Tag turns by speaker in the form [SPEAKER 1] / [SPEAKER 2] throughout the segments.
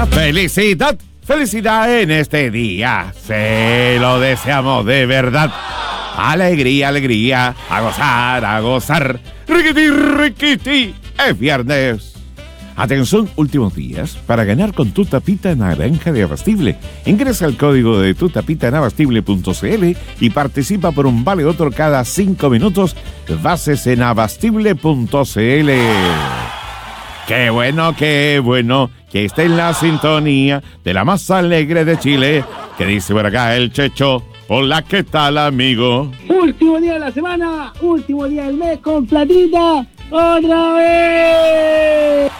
[SPEAKER 1] Mucha felicidad, felicidad en este día. Se lo deseamos de verdad. Alegría, alegría, a gozar, a gozar. Riquiti, riquiti, es viernes. Atención, últimos días para ganar con tu tapita naranja de Abastible. Ingresa el código de tu tapita en abastible.cl y participa por un vale otro cada 5 minutos. Bases en abastible.cl. Qué bueno que esté en la sintonía de la más alegre de Chile, que dice por acá el Checho. Hola, ¿qué tal, amigo?
[SPEAKER 2] Último día de la semana, último día del mes con platita, otra vez.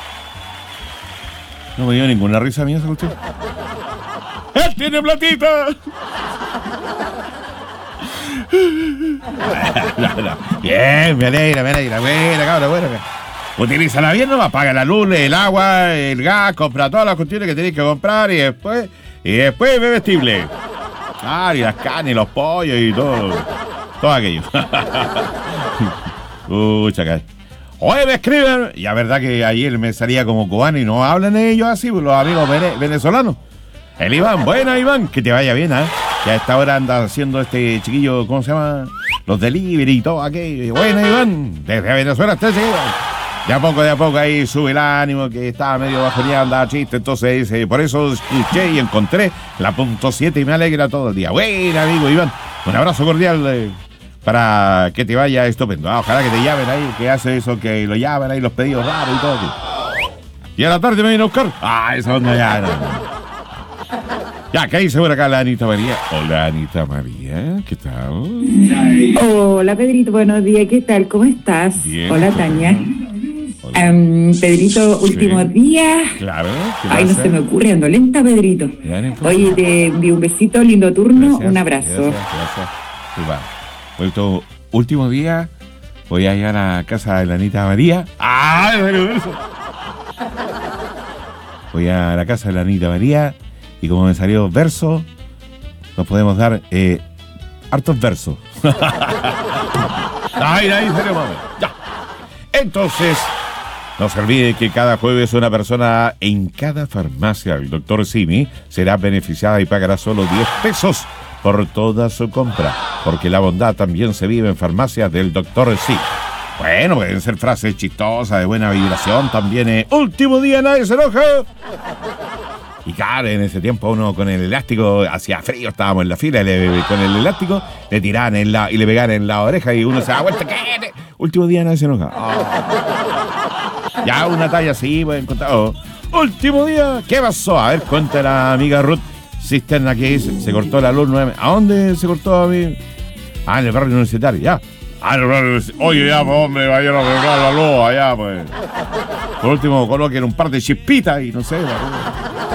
[SPEAKER 1] No me dio ninguna risa mía esa cuestión. ¡Él tiene platita! No. Bien, me alegra, buena, cabrón, buena. Utilízala bien, nomás, paga la luz, el agua, el gas, compra todas las cuestiones que tenés que comprar y después ve vestible. Ah, y las carnes, y los pollos y todo aquello. Chacal. Oye, me escriben, y la verdad que ayer me salía como cubano y no hablan ellos así, los amigos venezolanos. El Iván, buena Iván, que te vaya bien, ¿eh? Que a esta hora anda haciendo este chiquillo, ¿cómo se llama? Los delivery y todo aquello. Buena Iván, desde Venezuela hasta seguido. De a poco ahí sube el ánimo, que estaba medio bajoneado, andaba chiste, entonces dice, por eso escuché y encontré la punto 7 y me alegra todo el día. Buena, amigo Iván, un abrazo cordial para que te vaya estupendo. Ojalá que te llamen ahí, que hace eso, que lo llamen ahí los pedidos raros y todo. Y a la tarde me viene a buscar. Esa onda ya no. Ya, que dice por acá la Anita María. Hola, Anita María, ¿qué tal?
[SPEAKER 3] Hola, Pedrito, buenos días, ¿qué tal? ¿Cómo estás?
[SPEAKER 1] Bien.
[SPEAKER 3] Hola, Tania. Pedrito, últimos días.
[SPEAKER 1] Claro.
[SPEAKER 3] Ay, no se me ocurre, ando lenta, Pedrito. Oye, te envío un besito, lindo turno,
[SPEAKER 1] Gracias,
[SPEAKER 3] un abrazo.
[SPEAKER 1] Gracias. Vuelto último día, voy a ir a la casa de la Anita María. Voy a la casa de la Anita María y como me salió verso, nos podemos dar hartos versos. Ahí salió, mami. Ya. Entonces, no se olvide que cada jueves una persona en cada farmacia del Dr. Simi será beneficiada y pagará solo 10 pesos por toda su compra, porque la bondad también se vive en farmacias del Dr. Simi. Bueno, pueden ser frases chistosas, de buena vibración, también último día, nadie se enoja. Y claro, en ese tiempo uno con el elástico, hacía frío, estábamos en la fila, con el elástico le tiraban y le pegaban en la oreja y uno se da vuelta, ¿qué? Último día nadie se enoja. Ya una talla así, pueden contar. Último día, ¿qué pasó? A ver, cuenta la amiga Ruth Cisterna que dice, se cortó la luz nuevamente. ¿A dónde se cortó, amigo? En el barrio universitario, ya. En el barrio universitario. Oye, ya, pues, hombre, vayan a arreglar la luz allá, pues. Por último, coloquen un par de chispitas y no sé,